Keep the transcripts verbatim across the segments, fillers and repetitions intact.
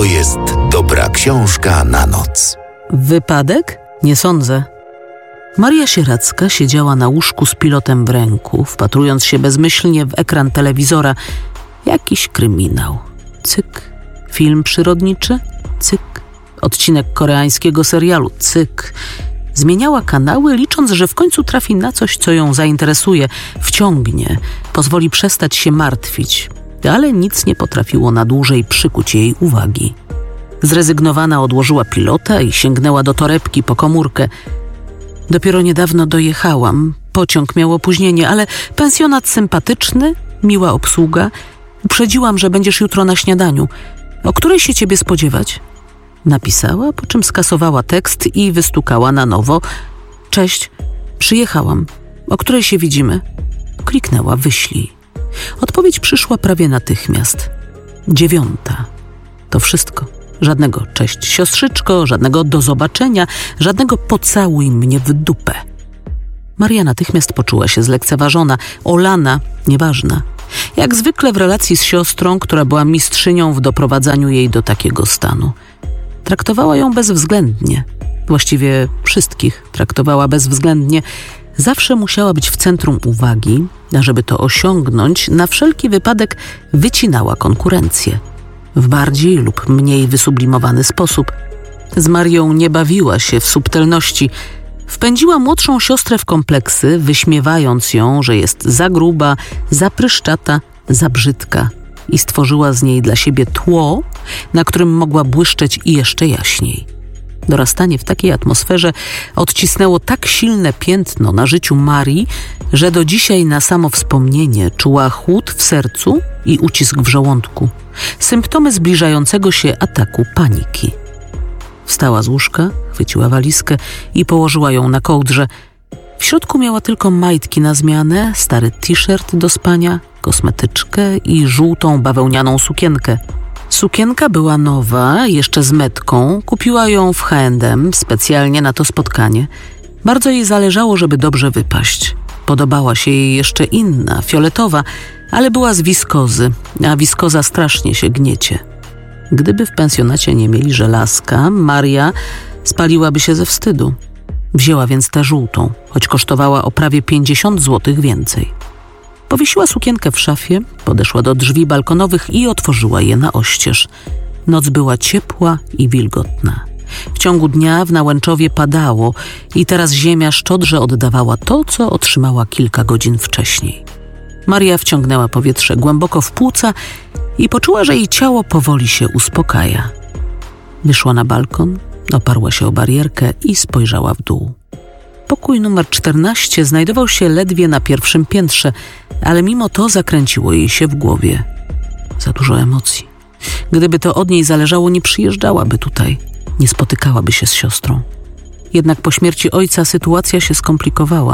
to jest dobra książka na noc. Wypadek? Nie sądzę. Maria Sieradzka siedziała na łóżku z pilotem w ręku, wpatrując się bezmyślnie w ekran telewizora. Jakiś kryminał. Cyk. Film przyrodniczy? Cyk. Odcinek koreańskiego serialu? Cyk. Zmieniała kanały, licząc, że w końcu trafi na coś, co ją zainteresuje, wciągnie, pozwoli przestać się martwić. Ale nic nie potrafiło na dłużej przykuć jej uwagi. Zrezygnowana odłożyła pilota i sięgnęła do torebki po komórkę. Dopiero niedawno dojechałam. Pociąg miał opóźnienie, ale pensjonat sympatyczny, miła obsługa. Uprzedziłam, że będziesz jutro na śniadaniu. O której się ciebie spodziewać? Napisała, po czym skasowała tekst i wystukała na nowo. Cześć, przyjechałam. O której się widzimy? Kliknęła wyślij. Odpowiedź przyszła prawie natychmiast. Dziewiąta. To wszystko. Żadnego cześć siostrzyczko, żadnego do zobaczenia, żadnego pocałuj mnie w dupę. Maria natychmiast poczuła się zlekceważona, olana, nieważna. Jak zwykle w relacji z siostrą, która była mistrzynią w doprowadzaniu jej do takiego stanu. Traktowała ją bezwzględnie. Właściwie wszystkich traktowała bezwzględnie. Zawsze musiała być w centrum uwagi, a żeby to osiągnąć, na wszelki wypadek wycinała konkurencję. W bardziej lub mniej wysublimowany sposób. Z Marią nie bawiła się w subtelności. Wpędziła młodszą siostrę w kompleksy, wyśmiewając ją, że jest za gruba, za pryszczata, za brzydka i stworzyła z niej dla siebie tło, na którym mogła błyszczeć i jeszcze jaśniej. Dorastanie w takiej atmosferze odcisnęło tak silne piętno na życiu Marii, że do dzisiaj na samo wspomnienie czuła chłód w sercu i ucisk w żołądku. Symptomy zbliżającego się ataku paniki. Wstała z łóżka, chwyciła walizkę i położyła ją na kołdrze. W środku miała tylko majtki na zmianę, stary t-shirt do spania, kosmetyczkę i żółtą bawełnianą sukienkę. Sukienka była nowa, jeszcze z metką. Kupiła ją w H and M specjalnie na to spotkanie. Bardzo jej zależało, żeby dobrze wypaść. Podobała się jej jeszcze inna, fioletowa, ale była z wiskozy, a wiskoza strasznie się gniecie. Gdyby w pensjonacie nie mieli żelazka, Maria spaliłaby się ze wstydu. Wzięła więc tę żółtą, choć kosztowała o prawie pięćdziesiąt złotych więcej. Powiesiła sukienkę w szafie, podeszła do drzwi balkonowych i otworzyła je na oścież. Noc była ciepła i wilgotna. W ciągu dnia w Nałęczowie padało i teraz ziemia szczodrze oddawała to, co otrzymała kilka godzin wcześniej. Maria wciągnęła powietrze głęboko w płuca i poczuła, że jej ciało powoli się uspokaja. Wyszła na balkon, oparła się o barierkę i spojrzała w dół. Pokój numer czternaście znajdował się ledwie na pierwszym piętrze, ale mimo to zakręciło jej się w głowie. Za dużo emocji. Gdyby to od niej zależało, nie przyjeżdżałaby tutaj, nie spotykałaby się z siostrą. Jednak po śmierci ojca sytuacja się skomplikowała.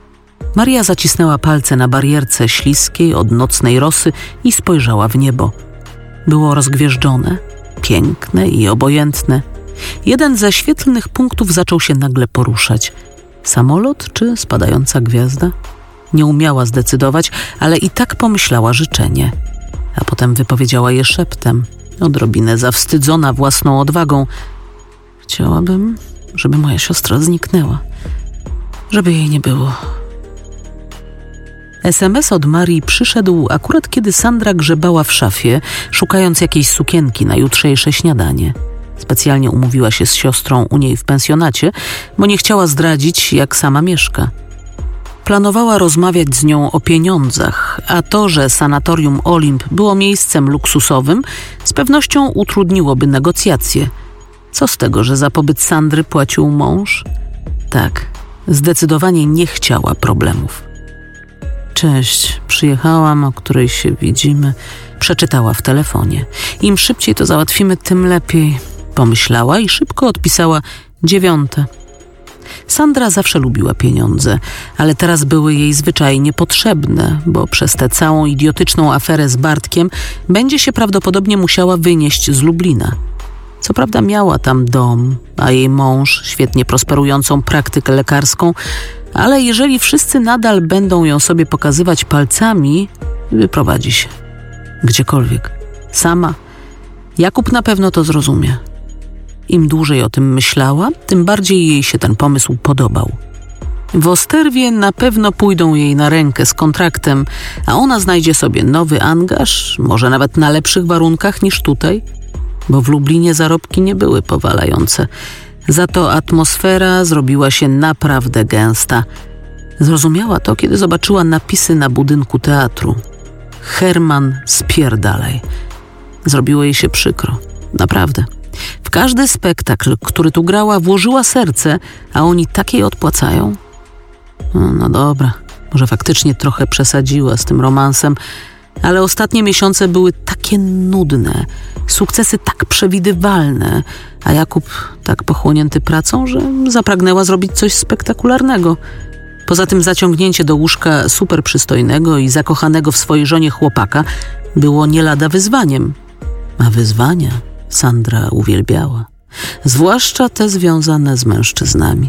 Maria zacisnęła palce na barierce śliskiej od nocnej rosy i spojrzała w niebo. Było rozgwieżdżone, piękne i obojętne. Jeden ze świetlnych punktów zaczął się nagle poruszać. Samolot czy spadająca gwiazda? Nie umiała zdecydować, ale i tak pomyślała życzenie. A potem wypowiedziała je szeptem, odrobinę zawstydzona własną odwagą. Chciałabym, żeby moja siostra zniknęła. Żeby jej nie było. es em es od Marii przyszedł akurat kiedy Sandra grzebała w szafie, szukając jakiejś sukienki na jutrzejsze śniadanie. Specjalnie umówiła się z siostrą u niej w pensjonacie, bo nie chciała zdradzić, jak sama mieszka. Planowała rozmawiać z nią o pieniądzach, a to, że sanatorium Olimp było miejscem luksusowym, z pewnością utrudniłoby negocjacje. Co z tego, że za pobyt Sandry płacił mąż? Tak, zdecydowanie nie chciała problemów. Cześć, przyjechałam, o której się widzimy. Przeczytała w telefonie. Im szybciej to załatwimy, tym lepiej. Pomyślała i szybko odpisała dziewiąte. Sandra zawsze lubiła pieniądze, ale teraz były jej zwyczajnie potrzebne, bo przez tę całą idiotyczną aferę z Bartkiem będzie się prawdopodobnie musiała wynieść z Lublina. Co prawda miała tam dom, a jej mąż świetnie prosperującą praktykę lekarską, ale jeżeli wszyscy nadal będą ją sobie pokazywać palcami, wyprowadzi się. Gdziekolwiek. Sama. Jakub na pewno to zrozumie. Im dłużej o tym myślała, tym bardziej jej się ten pomysł podobał. W Osterwie na pewno pójdą jej na rękę z kontraktem, a ona znajdzie sobie nowy angaż, może nawet na lepszych warunkach niż tutaj, bo w Lublinie zarobki nie były powalające. Za to atmosfera zrobiła się naprawdę gęsta. Zrozumiała to, kiedy zobaczyła napisy na budynku teatru. Herman, spierdalaj. Zrobiło jej się przykro. Naprawdę. W każdy spektakl, który tu grała, włożyła serce, a oni tak jej odpłacają? No, no dobra, może faktycznie trochę przesadziła z tym romansem, ale ostatnie miesiące były takie nudne, sukcesy tak przewidywalne, a Jakub tak pochłonięty pracą, że zapragnęła zrobić coś spektakularnego. Poza tym zaciągnięcie do łóżka super przystojnego i zakochanego w swojej żonie chłopaka było nie lada wyzwaniem. A wyzwania Sandra uwielbiała, zwłaszcza te związane z mężczyznami.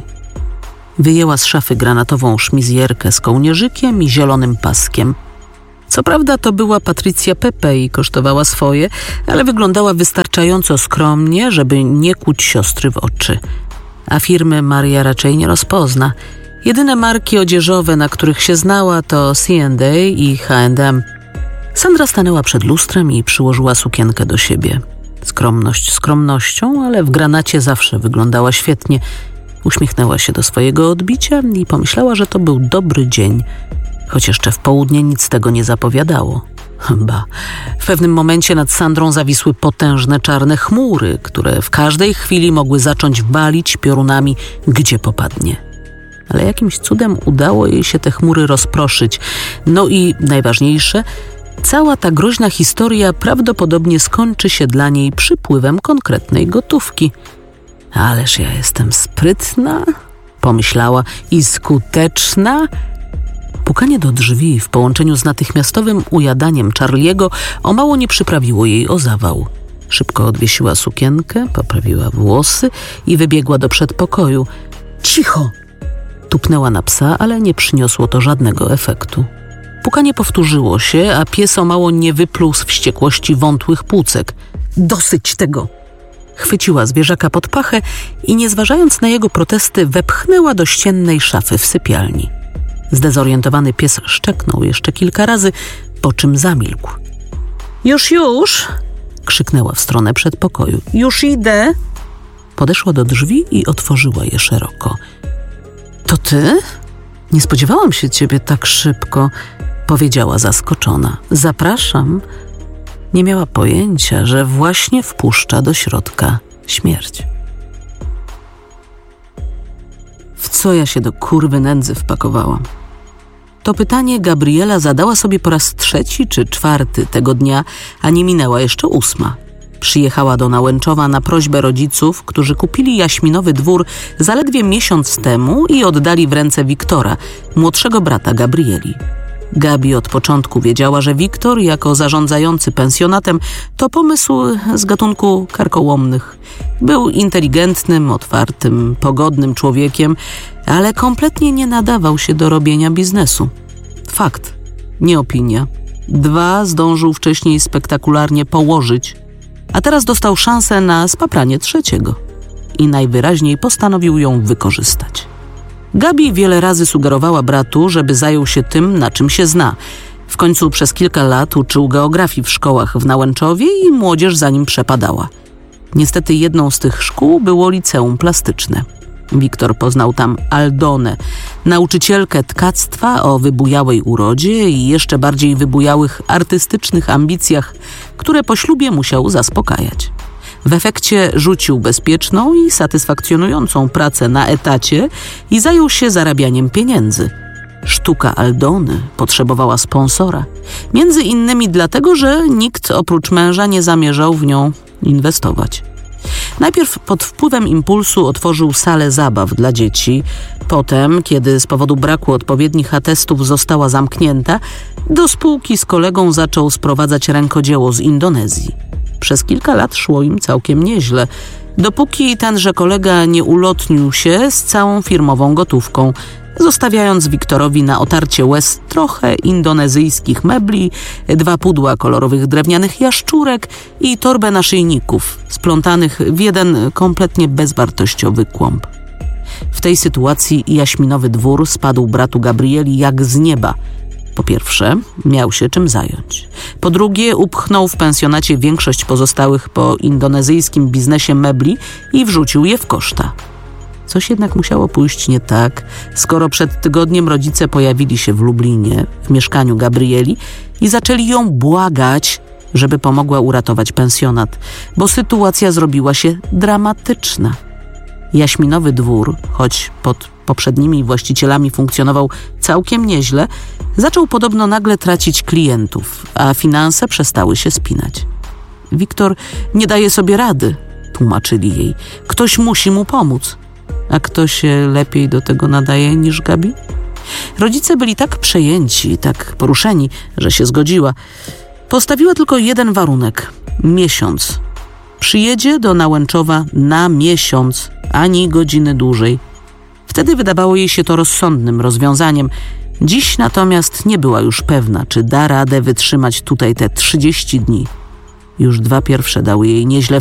Wyjęła z szafy granatową szmizjerkę z kołnierzykiem i zielonym paskiem. Co prawda to była Patricia Pepe i kosztowała swoje, ale wyglądała wystarczająco skromnie, żeby nie kłuć siostry w oczy. A firmy Maria raczej nie rozpozna. Jedyne marki odzieżowe, na których się znała, to C and A i H and M. Sandra stanęła przed lustrem i przyłożyła sukienkę do siebie. Skromność skromnością, ale w granacie zawsze wyglądała świetnie. Uśmiechnęła się do swojego odbicia i pomyślała, że to był dobry dzień, choć jeszcze w południe nic tego nie zapowiadało. Ba, w pewnym momencie nad Sandrą zawisły potężne czarne chmury, które w każdej chwili mogły zacząć walić piorunami, gdzie popadnie. Ale jakimś cudem udało jej się te chmury rozproszyć. No i najważniejsze, cała ta groźna historia prawdopodobnie skończy się dla niej przypływem konkretnej gotówki. Ależ ja jestem sprytna, pomyślała, i skuteczna. Pukanie do drzwi w połączeniu z natychmiastowym ujadaniem Charliego o mało nie przyprawiło jej o zawał. Szybko odwiesiła sukienkę, poprawiła włosy i wybiegła do przedpokoju. Cicho! Tupnęła na psa, ale nie przyniosło to żadnego efektu. Pukanie powtórzyło się, a pies o mało nie wypluł z wściekłości wątłych płucek. Dosyć tego! Chwyciła zwierzaka pod pachę i nie zważając na jego protesty wepchnęła do ściennej szafy w sypialni. Zdezorientowany pies szczeknął jeszcze kilka razy, po czym zamilkł. Już, już! Krzyknęła w stronę przedpokoju. Już idę! Podeszła do drzwi i otworzyła je szeroko. To ty? Nie spodziewałam się ciebie tak szybko, powiedziała zaskoczona. Zapraszam. Nie miała pojęcia, że właśnie wpuszcza do środka śmierć. W co ja się do kurwy nędzy wpakowałam? To pytanie Gabriela zadała sobie po raz trzeci czy czwarty tego dnia, a nie minęła jeszcze ósma. Przyjechała do Nałęczowa na prośbę rodziców, którzy kupili jaśminowy dwór zaledwie miesiąc temu i oddali w ręce Wiktora, młodszego brata Gabrieli. Gabi od początku wiedziała, że Wiktor, jako zarządzający pensjonatem, to pomysł z gatunku karkołomnych. Był inteligentnym, otwartym, pogodnym człowiekiem, ale kompletnie nie nadawał się do robienia biznesu. Fakt, nie opinia. Dwa zdążył wcześniej spektakularnie położyć, a teraz dostał szansę na spapranie trzeciego i najwyraźniej postanowił ją wykorzystać. Gabi wiele razy sugerowała bratu, żeby zajął się tym, na czym się zna. W końcu przez kilka lat uczył geografii w szkołach w Nałęczowie i młodzież za nim przepadała. Niestety jedną z tych szkół było liceum plastyczne. Wiktor poznał tam Aldonę, nauczycielkę tkactwa o wybujałej urodzie i jeszcze bardziej wybujałych artystycznych ambicjach, które po ślubie musiał zaspokajać. W efekcie rzucił bezpieczną i satysfakcjonującą pracę na etacie i zajął się zarabianiem pieniędzy. Sztuka Aldony potrzebowała sponsora, między innymi dlatego, że nikt oprócz męża nie zamierzał w nią inwestować. Najpierw pod wpływem impulsu otworzył salę zabaw dla dzieci. Potem, kiedy z powodu braku odpowiednich atestów została zamknięta, do spółki z kolegą zaczął sprowadzać rękodzieło z Indonezji. Przez kilka lat szło im całkiem nieźle, dopóki tenże kolega nie ulotnił się z całą firmową gotówką. zostawiając Wiktorowi na otarcie łez trochę indonezyjskich mebli, dwa pudła kolorowych drewnianych jaszczurek i torbę naszyjników, splątanych w jeden kompletnie bezwartościowy kłąb. W tej sytuacji jaśminowy dwór spadł bratu Gabrieli jak z nieba. Po pierwsze, miał się czym zająć. Po drugie, upchnął w pensjonacie większość pozostałych po indonezyjskim biznesie mebli i wrzucił je w koszta. Coś jednak musiało pójść nie tak, skoro przed tygodniem rodzice pojawili się w Lublinie, w mieszkaniu Gabrieli i zaczęli ją błagać, żeby pomogła uratować pensjonat, bo sytuacja zrobiła się dramatyczna. Jaśminowy dwór, choć pod poprzednimi właścicielami funkcjonował całkiem nieźle, zaczął podobno nagle tracić klientów, a finanse przestały się spinać. Wiktor nie daje sobie rady, tłumaczyli jej. Ktoś musi mu pomóc. A kto się lepiej do tego nadaje niż Gabi? Rodzice byli tak przejęci, tak poruszeni, że się zgodziła. Postawiła tylko jeden warunek – miesiąc. Przyjedzie do Nałęczowa na miesiąc, ani godziny dłużej. Wtedy wydawało jej się to rozsądnym rozwiązaniem. Dziś natomiast nie była już pewna, czy da radę wytrzymać tutaj te trzydzieści dni. Już dwa pierwsze dały jej nieźle,